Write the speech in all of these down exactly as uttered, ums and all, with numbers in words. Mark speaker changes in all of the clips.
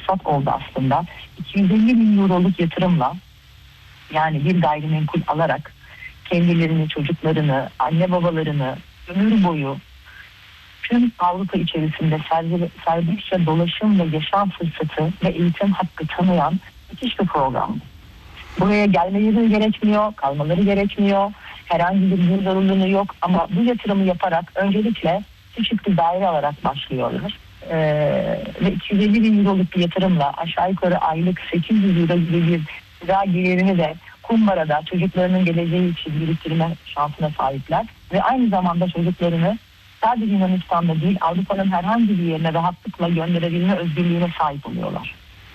Speaker 1: fırsat oldu aslında. iki yüz elli bin euroluk yatırımla, yani bir gayrimenkul alarak kendilerini, çocuklarını, anne babalarını ömür boyu tüm Avrupa içerisinde serbestçe dolaşım ve yaşam fırsatı ve eğitim hakkı tanıyan müthiş bir program. Buraya gelmeleri gerekmiyor, kalmaları gerekmiyor. Herhangi bir gün zorunluluğu yok ama bu yatırımı yaparak öncelikle küçük bir daire alarak başlıyorlar. Ee, ve iki yüz elli bin euroluk bir yatırımla aşağı yukarı aylık sekiz yüz euro gibi bir kira gelirini de kumbarada çocuklarının geleceği için biriktirme şansına sahipler. Ve aynı zamanda çocuklarını sadece Yunanistan'da değil, Avrupa'nın herhangi bir yerine rahatlıkla gönderebilme özgürlüğüne sahip oluyorlar.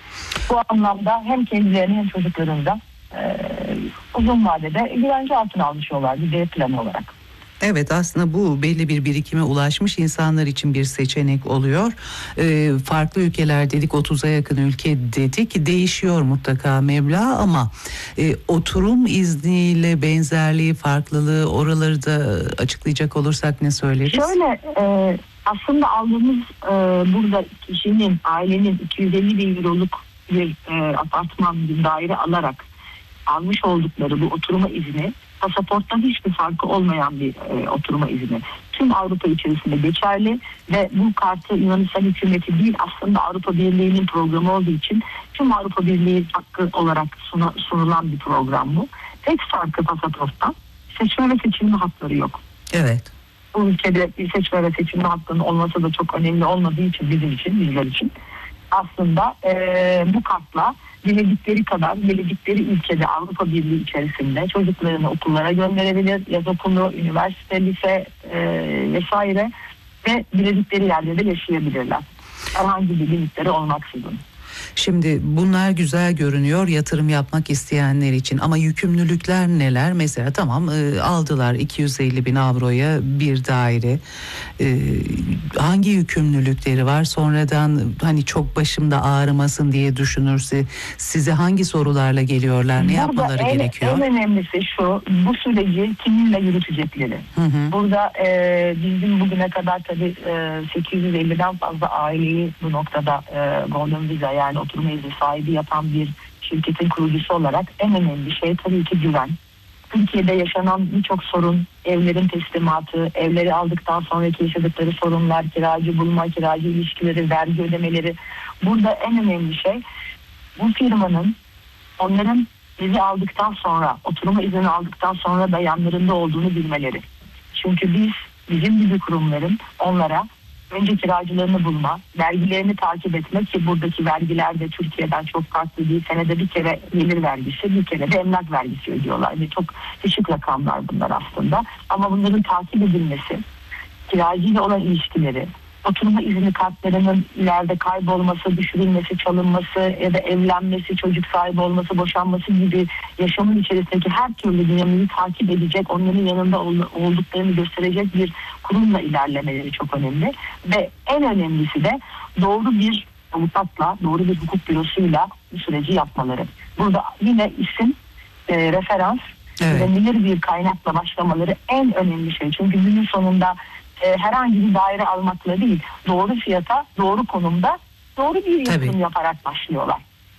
Speaker 1: Bu anlamda hem kendilerini hem çocuklarını da e, uzun vadede güvence altına almışıyorlar bir B planı olarak.
Speaker 2: Evet, aslında bu belli bir birikime ulaşmış insanlar için bir seçenek oluyor. Ee, farklı ülkeler dedik, otuza yakın ülke dedik. Değişiyor mutlaka meblağ ama e, oturum izniyle benzerliği, farklılığı, oraları da açıklayacak olursak ne söyleriz?
Speaker 1: Şöyle e, aslında aldığımız e, burada kişinin, ailenin iki yüz elli bin euroluk bir e, apartman, bir daire alarak almış oldukları bu oturma izni pasaporttan hiçbir farkı olmayan bir e, oturma izni. Tüm Avrupa içerisinde geçerli ve bu kartı Yunanistan hükümeti değil, aslında Avrupa Birliği'nin programı olduğu için tüm Avrupa Birliği hakkı olarak suna, sunulan bir program bu. Tek farkı pasaporttan seçme ve seçilme hakları yok.
Speaker 2: Evet.
Speaker 1: Bu ülkede bir seçme ve seçilme hakkının olması da çok önemli olmadığı için bizim için, bizler için aslında e, bu kartla diledikleri kadar, diledikleri ülkede Avrupa Birliği içerisinde çocuklarını okullara gönderebilir. Yaz okulu, üniversite, lise e, vesaire ve diledikleri yerde de yaşayabilirler. Herhangi bir limitleri olmaksızın.
Speaker 2: Şimdi bunlar güzel görünüyor yatırım yapmak isteyenler için ama yükümlülükler neler? Mesela tamam e, aldılar iki yüz elli bin avroya bir daire. E, hangi yükümlülükleri var? Sonradan hani çok başımda ağrımasın diye düşünürse size hangi sorularla geliyorlar? Ne
Speaker 1: Burada
Speaker 2: yapmaları
Speaker 1: en,
Speaker 2: gerekiyor?
Speaker 1: En önemlisi şu, bu süreci kiminle yürütecekleri. Hı hı. Burada e, bizim bugüne kadar tabii e, sekiz yüz elliden fazla aileyi bu noktada e, Golden Visa, yani oturma izni sahibi yapan bir şirketin kurucusu olarak en önemli şey tabii ki güven. Türkiye'de yaşanan birçok sorun, evlerin teslimatı, evleri aldıktan sonraki yaşadıkları sorunlar, kiracı bulma, kiracı ilişkileri, vergi ödemeleri. Burada en önemli şey bu firmanın onların evi aldıktan sonra, oturma izni aldıktan sonra da yanlarında olduğunu bilmeleri. Çünkü biz, bizim gibi kurumların onlara önce kiracılarını bulma, vergilerini takip etmek, ki buradaki vergiler de Türkiye'den çok farklı değil. Senede bir kere gelir vergisi, bir kere de emlak vergisi ödüyorlar. Yani çok düşük rakamlar bunlar aslında. Ama bunların takip edilmesi, kiracıyla olan ilişkileri, oturma izni kartlarının ileride kaybolması, düşürülmesi, çalınması ya da evlenmesi, çocuk sahibi olması, boşanması gibi yaşamın içerisindeki her türlü dinamiği takip edecek, onların yanında olduklarını gösterecek bir kurumla ilerlemeleri çok önemli. Ve en önemlisi de doğru bir avukatla, doğru bir hukuk bürosuyla bu süreci yapmaları. Burada yine isim, e, referans, evet, ve bilir bir kaynakla başlamaları en önemli şey. Çünkü günün sonunda e, herhangi bir daire almakla değil, doğru fiyata, doğru konumda, doğru bir yatırım Tabii. yaparak başlıyorlar.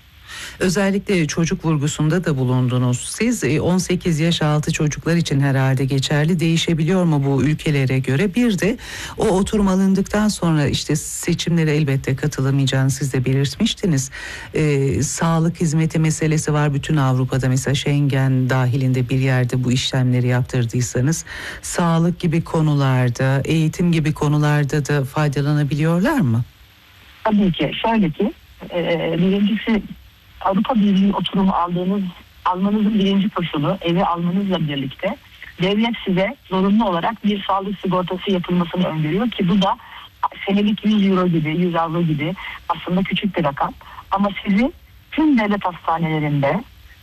Speaker 2: Özellikle çocuk vurgusunda da bulundunuz. Siz on sekiz yaş altı çocuklar için herhalde geçerli, değişebiliyor mu bu ülkelere göre? Bir de o oturum alındıktan sonra işte seçimlere elbette katılamayacağını siz de belirtmiştiniz. Ee, sağlık hizmeti meselesi var bütün Avrupa'da, mesela Schengen dahilinde bir yerde bu işlemleri yaptırdıysanız sağlık gibi konularda, eğitim gibi konularda da faydalanabiliyorlar mı?
Speaker 1: Tabii ki. Şöyle ki e, birincisi Avrupa Birliği oturumu aldığınız, almanızın birinci koşulu, evi almanızla birlikte devlet size zorunlu olarak bir sağlık sigortası yapılmasını öngörüyor ki bu da senelik yüz euro gibi, yüz avro gibi aslında küçük bir rakam. Ama sizi tüm devlet hastanelerinde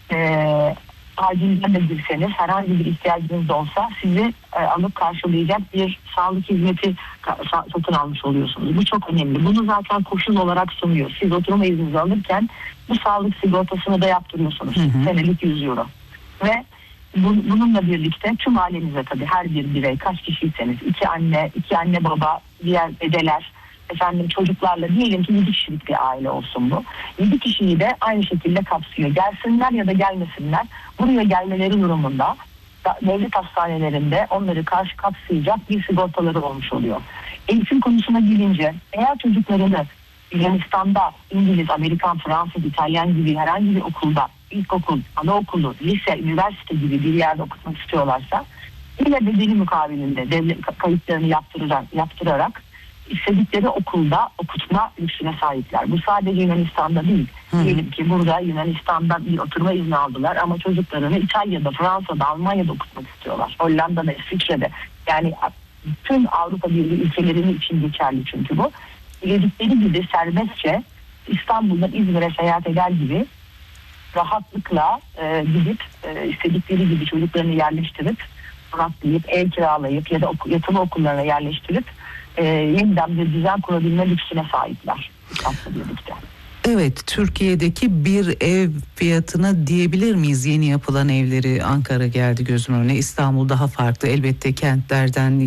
Speaker 1: e, acilden de girseniz, herhangi bir ihtiyacınız da olsa sizi e, alıp karşılayacak bir sağlık hizmeti sa- satın almış oluyorsunuz. Bu çok önemli. Bunu zaten koşul olarak sunuyor. Siz oturma izninizi alırken bu sağlık sigortasını da yaptırıyorsunuz. Hı hı. Senelik yüz euro. Ve bu, bununla birlikte tüm ailenize, tabii her bir birey, kaç kişiyseniz, iki anne, iki anne baba, diğer dedeler, efendim çocuklarla, diyelim ki yedi kişilik bir aile olsun bu. yedi kişiyi de aynı şekilde kapsıyor. Gelsinler ya da gelmesinler, buraya gelmeleri durumunda devlet hastanelerinde onları karşı kapsayacak bir sigortaları olmuş oluyor. Eğitim konusuna gelince, eğer çocuklarını Yunanistan'da İngiliz, Amerikan, Fransız, İtalyan gibi herhangi bir okulda, ilkokul, anaokulu, lise, üniversite gibi bir yerde okutmak istiyorlarsa yine bedeli mukabilinde devlet kayıtlarını yaptırarak, yaptırarak istedikleri okulda okutma lüksüne sahipler. Bu sadece Yunanistan'da değil. Hı. Diyelim ki burada Yunanistan'da bir oturma izni aldılar ama çocuklarını İtalya'da, Fransa'da, Almanya'da okutmak istiyorlar. Hollanda'da, İsviçre'de. Yani tüm Avrupa Birliği ülkelerinin için geçerli çünkü bu. Diledikleri gibi serbestçe İstanbul'dan İzmir'e seyahat eder gibi rahatlıkla e, gidip e, istedikleri gibi çocuklarını yerleştirip rahatlayıp ev kiralayıp ya da oku, yatılı okullarına yerleştirip e, yeniden bir düzen kurabilme lüksüne sahipler. Birlikte.
Speaker 2: Evet, Türkiye'deki bir ev fiyatına diyebilir miyiz? Yeni yapılan evleri, Ankara geldi gözümün önüne, İstanbul daha farklı. Elbette kentlerden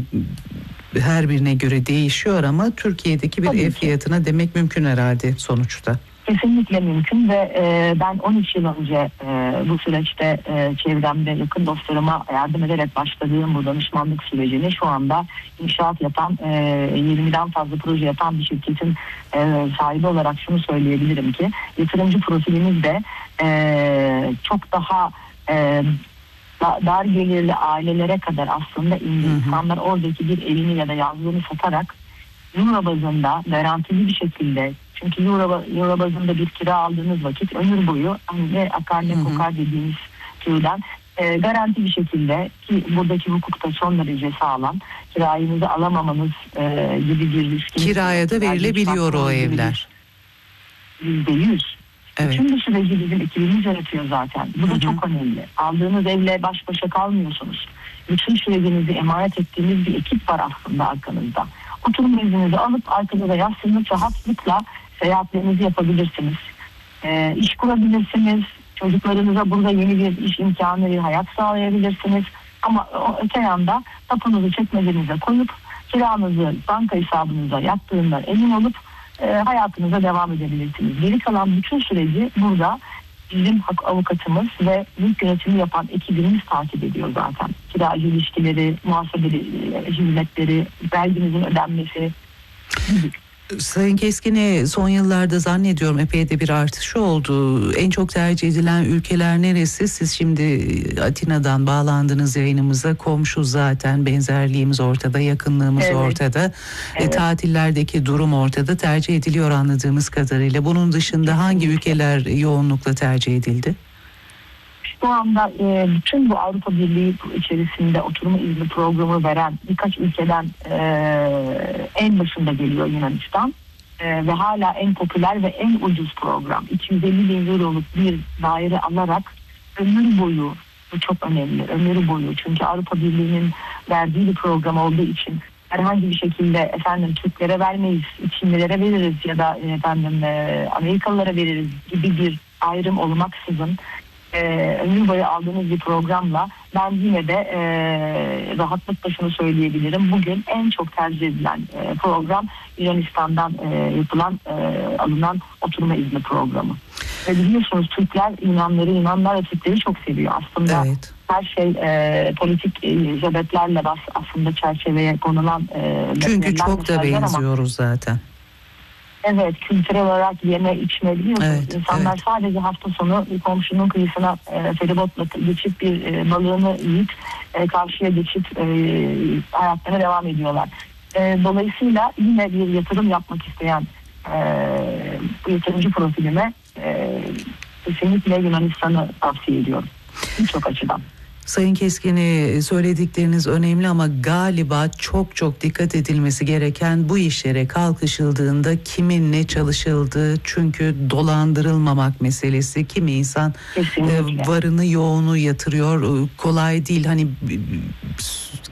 Speaker 2: her birine göre değişiyor ama Türkiye'deki bir Tabii ev ki. fiyatına demek mümkün herhalde sonuçta.
Speaker 1: Kesinlikle mümkün ve e, ben on üç yıl önce e, bu süreçte e, çevremde yakın dostlarıma yardım ederek başladığım bu danışmanlık sürecini şu anda inşaat yapan e, yirmiden fazla proje yapan bir şirketin e, sahibi olarak şunu söyleyebilirim ki yatırımcı profilimiz de e, çok daha e, dar gelirli ailelere kadar aslında indi. İnsanlar oradaki bir evini ya da yazlığını satarak euro bazında garantili bir şekilde, çünkü euro, euro bazında bir kira aldığınız vakit ömür boyu ne akar ne kokar dediğimiz türden e, garanti bir şekilde, ki buradaki hukukta son derece sağlam, kirayınızı alamamanız e, gibi bir riskiniz.
Speaker 2: Kiraya da verilebiliyor o evler.
Speaker 1: yüzde yüz. Evet. Bütün bu süreci bizim ekibimiz yönetiyor zaten. Bu da hı hı. çok önemli. Aldığınız evle baş başa kalmıyorsunuz. Bütün sürecinizi emanet ettiğiniz bir ekip var aslında arkanızda. Oturma izninizi alıp arkada yaslanıp rahatlıkla seyahatlerinizi yapabilirsiniz. E, iş kurabilirsiniz. Çocuklarınıza burada yeni bir iş imkanı, bir hayat sağlayabilirsiniz. Ama o öte yanda tapunuzu çekmecenize koyup kiranızı banka hesabınıza yattığından emin olup e, hayatınıza devam edebilirsiniz. Geri kalan bütün süreci burada bizim avukatımız ve mülk yönetimi yapan ekibimiz takip ediyor zaten. Kiracı ilişkileri, muhasebe hizmetleri, verginizin ödenmesi gibi.
Speaker 2: Sayın Keskin'e son yıllarda zannediyorum epey de bir artışı oldu. En çok tercih edilen ülkeler neresi? Siz şimdi Atina'dan bağlandınız yayınımıza. Komşu zaten, benzerliğimiz ortada, yakınlığımız evet. ortada. Evet. E, tatillerdeki durum ortada. Tercih ediliyor anladığımız kadarıyla. Bunun dışında hangi ülkeler yoğunlukla tercih edildi?
Speaker 1: Şu anda e, bütün bu Avrupa Birliği içerisinde oturma izni programı veren birkaç ülkeden e, en başında geliyor Yunanistan. E, ve hala en popüler ve en ucuz program. iki yüz elli bin euroluk bir daire alarak ömür boyu, bu çok önemli, ömür boyu. Çünkü Avrupa Birliği'nin verdiği bir program olduğu için herhangi bir şekilde efendim Türklere vermeyiz, Çinlilere veririz ya da efendim e, Amerikalılara veririz gibi bir ayrım olmaksızın Ee, ömür boyu aldığınız bir programla ben yine de e, rahatlıkla şunu söyleyebilirim. Bugün en çok tercih edilen e, program Yunanistan'dan e, yapılan e, alınan oturma izni programı. Ve biliyorsunuz Türkler Yunanları, Yunanlar da Türkleri çok seviyor. Aslında evet. her şey e, politik e, sebeplerle aslında çerçeveye konulan e,
Speaker 2: çünkü çok da benziyoruz ama, zaten.
Speaker 1: Evet, kültürel olarak yeme içme biliyorsunuz. Evet, İnsanlar evet. sadece hafta sonu bir komşunun kıyısına e, feribotla geçip bir e, balığını yiyip e, karşıya geçip e, hayatlarına devam ediyorlar. E, dolayısıyla yine bir yatırım yapmak isteyen e, bu yatırımcı profilime e, kesinlikle Yunanistan'ı tavsiye ediyorum. Birçok açıdan.
Speaker 2: Sayın Keskin'i söyledikleriniz önemli ama galiba çok çok dikkat edilmesi gereken bu işlere kalkışıldığında kimin ne çalışıldığı, çünkü dolandırılmamak meselesi. Kimi insan Kesinlikle. varını yoğunu yatırıyor, kolay değil. Hani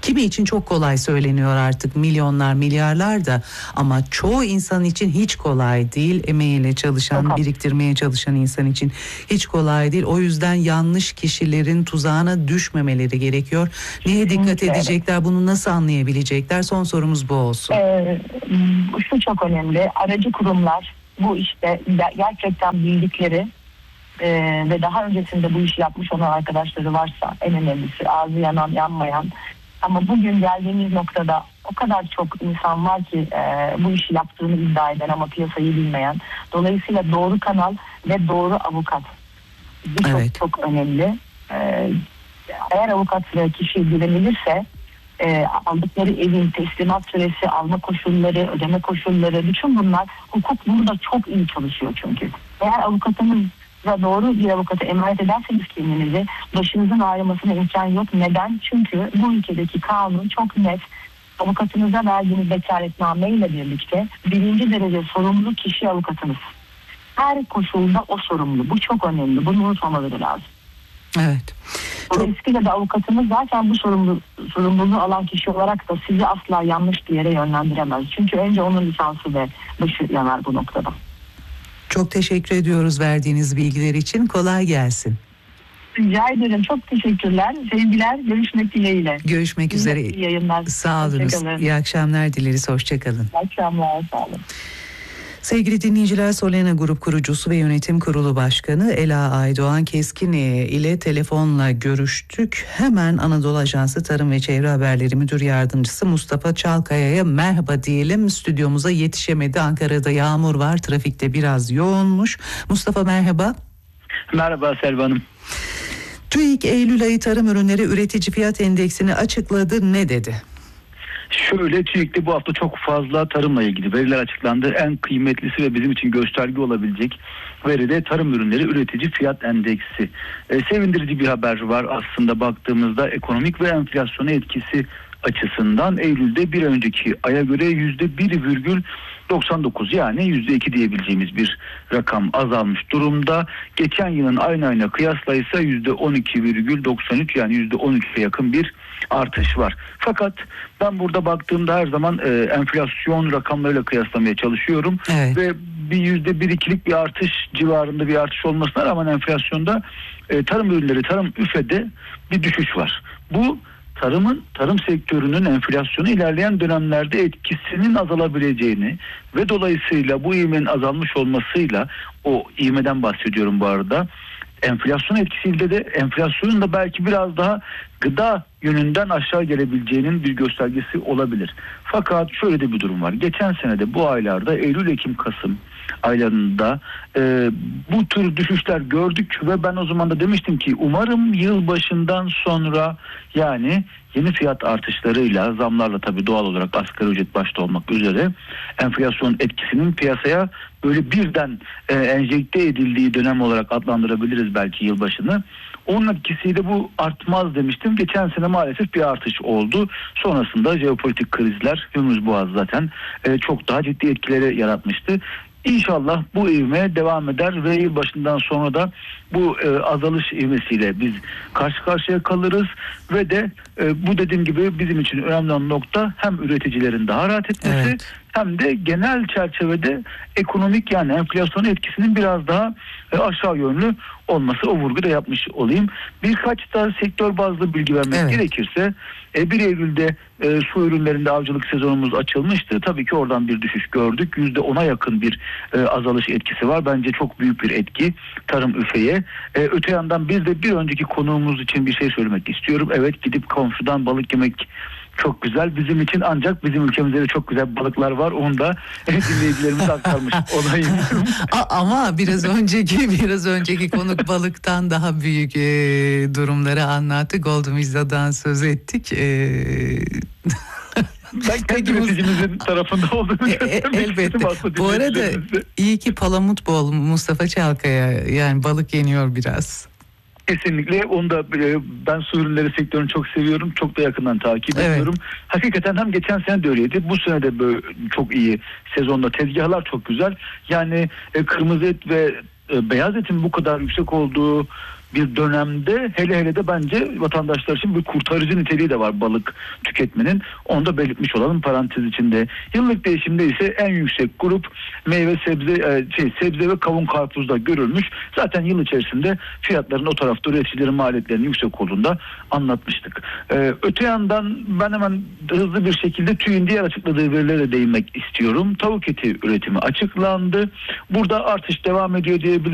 Speaker 2: Kimi için çok kolay söyleniyor artık, milyonlar, milyarlar da, ama çoğu insan için hiç kolay değil. Emeğiyle çalışan,
Speaker 1: Çok
Speaker 2: biriktirmeye çalışan insan için hiç kolay değil. O yüzden yanlış kişilerin tuzağına düşmemeleri gerekiyor. Neye dikkat
Speaker 1: Evet.
Speaker 2: edecekler? Bunu nasıl anlayabilecekler? Son sorumuz bu olsun.
Speaker 1: Ee, şu çok önemli. Aracı kurumlar bu işte gerçekten bildikleri e, ve daha öncesinde bu işi yapmış olan arkadaşları varsa, en önemlisi ağzı yanan, yanmayan, ama bugün geldiğimiz noktada o kadar çok insan var ki e, bu işi yaptığını iddia eden ama piyasayı bilmeyen. Dolayısıyla doğru kanal ve doğru avukat. Bu
Speaker 2: Evet.
Speaker 1: çok çok önemli. E, eğer avukat ve kişi güvenilirse e, aldıkları evin teslimat süresi, alma koşulları, ödeme koşulları, bütün bunlar, hukuk burada çok iyi çalışıyor çünkü. Eğer avukatınız ve doğru bir avukata emanet ederseniz kendinizi, başınızın ağrımasına imkan yok. Neden? Çünkü bu ülkedeki kanun çok net. Avukatınıza verdiğiniz vekaletname ile birlikte birinci derece sorumlu kişi avukatınız. Her koşulda o sorumlu. Bu çok önemli. Bunu unutmamaları lazım.
Speaker 2: Evet.
Speaker 1: Dolayısıyla da avukatınız zaten bu sorumlu, sorumluluğu alan kişi olarak da sizi asla yanlış bir yere yönlendiremez. Çünkü önce onun lisansı ve başı yanar bu noktada. Çok
Speaker 2: teşekkür ediyoruz verdiğiniz bilgiler için. Kolay gelsin.
Speaker 1: Rica ederim. Çok teşekkürler. Sevgiler. Görüşmek dileğiyle.
Speaker 2: Görüşmek üzere.
Speaker 1: İyi yayınlar.
Speaker 2: Sağ olunuz. İyi akşamlar dileriz. Hoşçakalın.
Speaker 1: İyi akşamlar. Sağ olun.
Speaker 2: Sevgili dinleyiciler, Solena Grup kurucusu ve yönetim kurulu başkanı Ela Aydoğan Keskin ile telefonla görüştük. Hemen Anadolu Ajansı Tarım ve Çevre Haberleri Müdür Yardımcısı Mustafa Çalkaya'ya merhaba diyelim. Stüdyomuza yetişemedi. Ankara'da yağmur var, trafikte biraz yoğunmuş. Mustafa merhaba.
Speaker 3: Merhaba Selva Hanım.
Speaker 2: TÜİK Eylül ayı tarım ürünleri üretici fiyat endeksini açıkladı. Ne dedi?
Speaker 3: Şöyle, TÜİK'te bu hafta çok fazla tarımla ilgili veriler açıklandı. En kıymetlisi ve bizim için gösterge olabilecek veri de tarım ürünleri üretici fiyat endeksi. E, sevindirici bir haber var aslında baktığımızda, ekonomik ve enflasyona etkisi açısından Eylül'de bir önceki aya göre yüzde bir virgül doksan dokuz, yani yüzde iki diyebileceğimiz bir rakam azalmış durumda. Geçen yılın aynı ayına kıyasla ise yüzde on iki virgül doksan üç, yani yüzde on üçe yakın bir artış var. Fakat ben burada baktığımda her zaman e, enflasyon rakamlarıyla kıyaslamaya çalışıyorum.
Speaker 2: Evet.
Speaker 3: Ve bir yüzde bir ikilik bir artış civarında bir artış olmasına rağmen enflasyonda e, tarım ürünleri, tarım üfede bir düşüş var. Bu tarımın, tarım sektörünün enflasyonu ilerleyen dönemlerde etkisinin azalabileceğini ve dolayısıyla bu ivmenin azalmış olmasıyla, o ivmeden bahsediyorum bu arada, enflasyon etkisiyle de enflasyonun da belki biraz daha gıda yönünden aşağı gelebileceğinin bir göstergesi olabilir. Fakat şöyle de bir durum var. Geçen senede bu aylarda Eylül, Ekim, Kasım aylarında e, bu tür düşüşler gördük ve ben o zaman da demiştim ki umarım yılbaşından sonra, yani yeni fiyat artışlarıyla, zamlarla tabii doğal olarak asgari ücret başta olmak üzere, enflasyon etkisinin piyasaya böyle birden e, enjekte edildiği dönem olarak adlandırabiliriz belki yılbaşını. Onun etkisiyle bu artmaz demiştim. Geçen sene maalesef bir artış oldu. Sonrasında jeopolitik krizler, Hürmüz Boğazı zaten e, çok daha ciddi etkileri yaratmıştı. İnşallah bu ivme devam eder ve yılbaşından sonra da bu e, azalış ivmesiyle biz karşı karşıya kalırız ve de e, bu dediğim gibi bizim için önemli olan nokta hem üreticilerin daha rahat etmesi,
Speaker 2: evet,
Speaker 3: hem de genel çerçevede ekonomik, yani enflasyon etkisinin biraz daha e, aşağı yönlü olması. O vurgu da yapmış olayım. Birkaç da sektör bazlı bilgi vermek
Speaker 2: evet.
Speaker 3: gerekirse e, bir Eylül'de e, su ürünlerinde avcılık sezonumuz açılmıştı. Tabii ki oradan bir düşüş gördük. yüzde ona yakın bir e, azalış etkisi var. Bence çok büyük bir etki tarım üfeye. E, öte yandan bir de bir önceki konuğumuz için bir şey söylemek istiyorum. Evet, gidip komşudan balık yemek çok güzel. Bizim için, ancak bizim ülkemizde de çok güzel balıklar var. Onu da dinleyicilerimize aktarmış olayım.
Speaker 2: Ama biraz önceki biraz önceki konuk balıktan daha büyük e, durumları anlattı. Golden Viza'dan söz ettik. E,
Speaker 3: Ben kendi üreticimizin tarafında olduğunu
Speaker 2: e, elbette. Bu arada iyi ki palamut bol Mustafa Çalkaya. Yani balık yeniyor biraz.
Speaker 3: Kesinlikle. Onu da ben su ürünleri sektörünü çok seviyorum. Çok da yakından takip
Speaker 2: evet.
Speaker 3: ediyorum. Hakikaten hem geçen sene de öyleydi. Bu sene de böyle çok iyi sezonda. Tezgahlar çok güzel. Yani kırmızı et ve beyaz etin bu kadar yüksek olduğu bir dönemde, hele hele de bence vatandaşlar için bir kurtarıcı niteliği de var balık tüketmenin. Onu da belirtmiş olalım parantez içinde. Yıllık değişimde ise en yüksek grup meyve sebze şey sebze ve kavun karpuzda görülmüş. Zaten yıl içerisinde fiyatların o tarafta üreticilerin maliyetlerinin yüksek olduğunda anlatmıştık. Ee, öte yandan ben hemen hızlı bir şekilde TÜİ'nin diğer açıkladığı verilere değinmek istiyorum. Tavuk eti üretimi açıklandı. Burada artış devam ediyor diyebiliriz.